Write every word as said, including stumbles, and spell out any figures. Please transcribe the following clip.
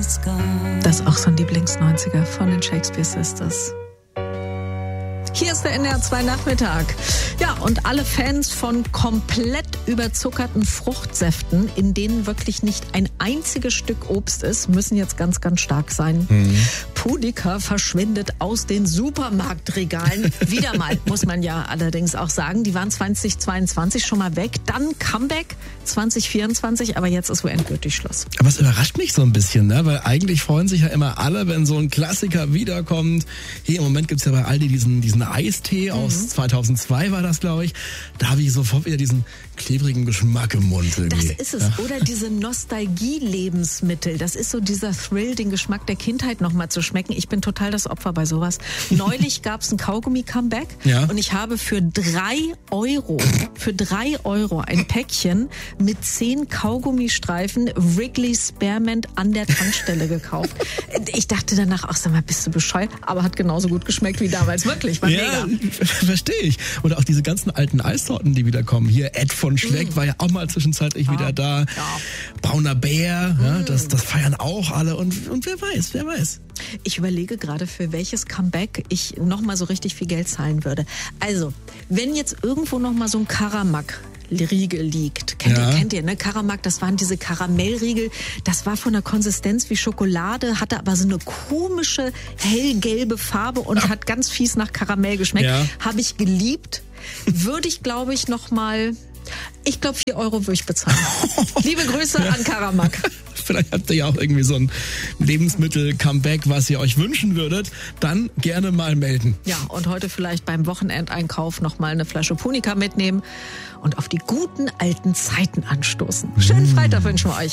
Das ist auch so ein Lieblings-neunziger von den Shakespeare Sisters. Hier ist der N D R zwei Nachmittag. Ja, und alle Fans von komplett überzuckerten Fruchtsäften, in denen wirklich nicht ein einziges Stück Obst ist, müssen jetzt ganz, ganz stark sein. Mhm. Pudica verschwindet aus den Supermarktregalen. Wieder mal, muss man ja allerdings auch sagen. Die waren zwanzig zweiundzwanzig schon mal weg. Dann Comeback zwanzig vierundzwanzig, aber jetzt ist wohl endgültig Schluss. Aber es überrascht mich so ein bisschen, ne? Weil eigentlich freuen sich ja immer alle, wenn so ein Klassiker wiederkommt. Hier im Moment gibt's ja bei Aldi diesen, diesen Eistee mhm. aus zweitausendzwei war das, glaube ich. Da habe ich sofort wieder diesen klebrigen Geschmack im Mund irgendwie. Das ist es. Ja. Oder diese Nostalgie-Lebensmittel. Das ist so dieser Thrill, den Geschmack der Kindheit nochmal zu schmecken. Ich bin total das Opfer bei sowas. Neulich gab's ein Kaugummi-Comeback ja. und ich habe für drei Euro, für drei Euro ein Päckchen mit zehn Kaugummistreifen Wrigley Spearmint an der Tankstelle gekauft. Ich dachte danach, ach sag mal, bist du bescheuert? Aber hat genauso gut geschmeckt wie damals. Wirklich, war ja, mega. Verstehe ich. Oder auch diese ganzen alten Eissorten, die wieder kommen. Hier Ed von Schleck mm. war ja auch mal zwischenzeitlich ah, wieder da. Ja. Brauner Bär, mm. ja, das, das feiern auch alle. Und, und wer weiß, wer weiß. Ich überlege gerade, für welches Comeback ich nochmal so richtig viel Geld zahlen würde. Also, wenn jetzt irgendwo nochmal so ein Karamak Riegel liegt. Kennt ja. ihr, kennt ihr, ne? Karamak, das waren diese Karamellriegel. Das war von der Konsistenz wie Schokolade, hatte aber so eine komische, hellgelbe Farbe und ja. hat ganz fies nach Karamell geschmeckt. Ja. Habe ich geliebt. Würde ich, glaube ich, noch mal, ich glaube, vier Euro würde ich bezahlen. Liebe Grüße ja. an Karamak. Vielleicht habt ihr ja auch irgendwie so ein Lebensmittel-Comeback, was ihr euch wünschen würdet. Dann gerne mal melden. Ja, und heute vielleicht beim Wochenendeinkauf noch mal eine Flasche Punica mitnehmen und auf die guten alten Zeiten anstoßen. Schönen Freitag wünschen wir euch.